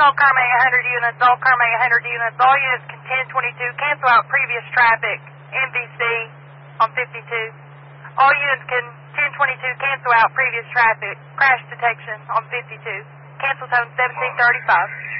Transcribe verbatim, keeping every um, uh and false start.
all Carmel one hundred units, all Carmel one hundred units, all units can ten twenty-two cancel out previous traffic, N B C on fifty-two. All units can ten twenty-two cancel out previous traffic, crash detection on fifty-two. Cancel zone seventeen thirty-five.